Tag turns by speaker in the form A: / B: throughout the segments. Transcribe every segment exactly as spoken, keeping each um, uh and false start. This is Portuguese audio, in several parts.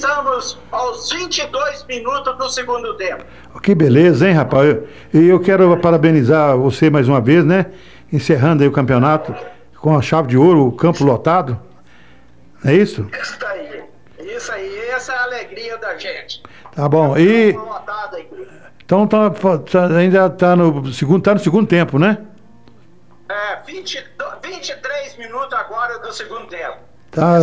A: estamos aos vinte e dois minutos do segundo tempo.
B: Que beleza, hein, rapaz? E eu, eu quero parabenizar você mais uma vez, né? Encerrando aí o campeonato com a chave de ouro, o campo lotado. É isso?
A: Isso aí. Isso aí. Essa é a alegria da gente.
B: Tá bom. E... Então tá, tá, ainda tá no segundo, tá no segundo tempo, né?
A: É, vinte, vinte e três minutos agora do segundo tempo.
B: Tá,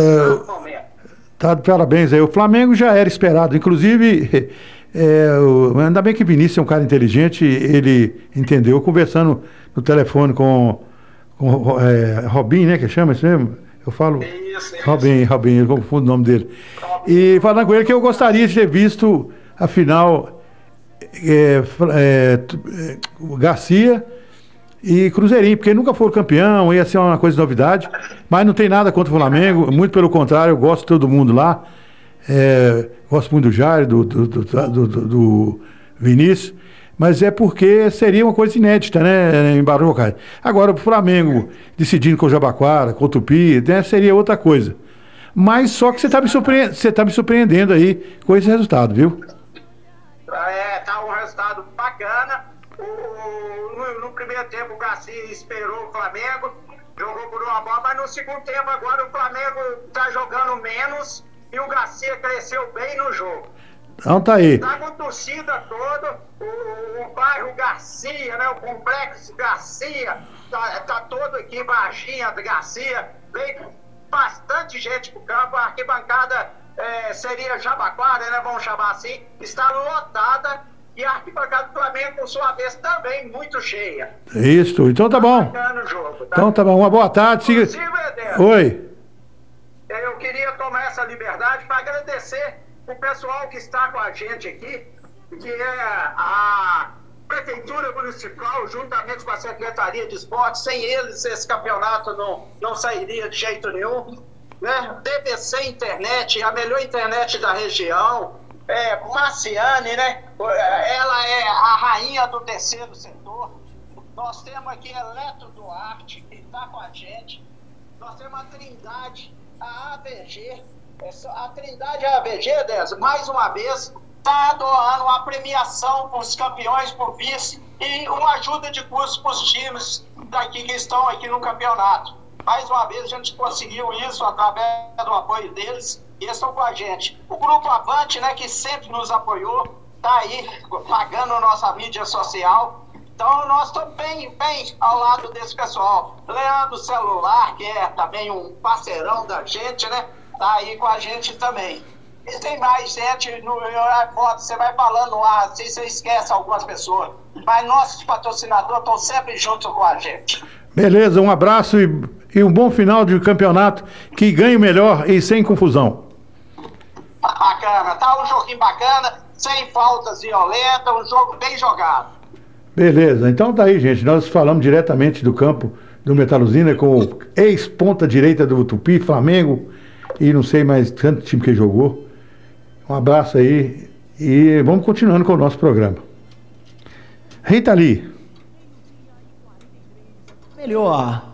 B: tá, parabéns aí. O Flamengo já era esperado. Inclusive, é, o, ainda bem que Vinícius é um cara inteligente, ele entendeu, conversando no telefone com, com é, Robin, né, que chama isso mesmo? Eu falo... Isso, isso. Robin, Robin, eu confundo o nome dele. Robin. E falando com ele que eu gostaria de ter visto a final é, é, é, Garcia e Cruzeirinho, porque nunca foram campeão, ia ser uma coisa de novidade, mas não tem nada contra o Flamengo, muito pelo contrário, eu gosto de todo mundo lá, é, gosto muito do Jair, do, do, do, do, do, do Vinícius, mas é porque seria uma coisa inédita, né, em Barão do Bocai. Agora, o Flamengo decidindo com o Jabaquara, com o Tupi, né, seria outra coisa. Mas só que você está me, surpre... tá me surpreendendo aí com esse resultado, viu?
A: É, tá um resultado bacana. O, no, no primeiro tempo o Garcia esperou o Flamengo, jogou por uma bola, mas no segundo tempo agora o Flamengo está jogando menos e o Garcia cresceu bem no jogo.
B: Então tá aí.
A: Tá com torcida toda, o, o bairro Garcia, né, o complexo Garcia, tá, tá todo aqui, Varginha Garcia, veio bastante gente pro campo, a arquibancada é, seria Jabaquara, né, vamos chamar assim, está lotada e a arquibancada do Flamengo, por sua vez, também muito cheia.
B: Isso, então tá bom.
A: Tá jogo, tá?
B: Então tá bom, uma boa tarde.
A: Inclusive, Ederson,
B: oi.
A: Eu queria tomar essa liberdade para agradecer o pessoal que está com a gente aqui, que é a Prefeitura Municipal, juntamente com a Secretaria de Esportes. Sem eles, esse campeonato não, não sairia de jeito nenhum. Né? D B C Internet, a melhor internet da região. É, Marciane, né? Ela é a rainha do terceiro setor. Nós temos aqui Eletro Duarte, que está com a gente. Nós temos a Trindade, a A V G. A Trindade A V G, Dez, mais uma vez, está doando uma premiação para os campeões, por vice, e uma ajuda de custo para os times daqui que estão aqui no campeonato. Mais uma vez, a gente conseguiu isso através do apoio deles, e eles estão com a gente. O Grupo Avante, né, que sempre nos apoiou, está aí pagando nossa mídia social. Então, nós estamos bem, bem ao lado desse pessoal. Leandro Celular, que é também um parceirão da gente, né? Tá aí com a gente também. E tem mais gente, no, você vai falando no ar, assim, você esquece algumas pessoas. Mas nossos patrocinadores estão sempre juntos com a gente.
B: Beleza, um abraço e, e um bom final de campeonato, que ganhe melhor e sem confusão.
A: Bacana, tá um joguinho bacana, sem faltas violentas, um jogo bem jogado.
B: Beleza, então tá aí, gente, nós falamos diretamente do campo do Metaluzina com o ex-ponta direita do Tupi, Flamengo, e não sei mais tanto time que jogou. Um abraço aí e vamos continuando com o nosso programa. Rita Lee.
C: Melhor.